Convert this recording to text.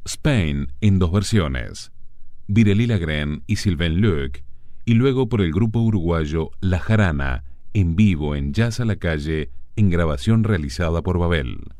Spain en dos versiones, Virelí Lagrén y Sylvain Luc, y luego por el grupo uruguayo La Jarana, en vivo en Jazz a la Calle, en grabación realizada por Babel.